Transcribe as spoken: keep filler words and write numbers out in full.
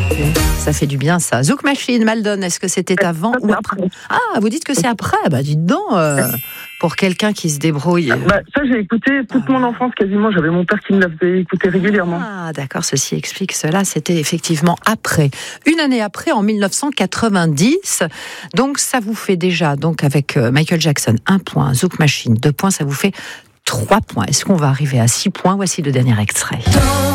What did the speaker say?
Ça fait du bien, ça. Zouk Machine, Maldon, est-ce que c'était avant ou après ? Ah, vous dites que c'est après. Bah, dites donc, euh, pour quelqu'un qui se débrouille. Bah, ça, j'ai écouté toute mon enfance quasiment. J'avais mon père qui me l'avait écouté régulièrement. Ah, d'accord, ceci explique cela. C'était effectivement après. Une année après, en mille neuf cent quatre-vingt-dix. Donc, ça vous fait déjà, donc avec Michael Jackson, un point. Zouk Machine, deux points. Ça vous fait trois points. Est-ce qu'on va arriver à six points ? Voici le dernier extrait.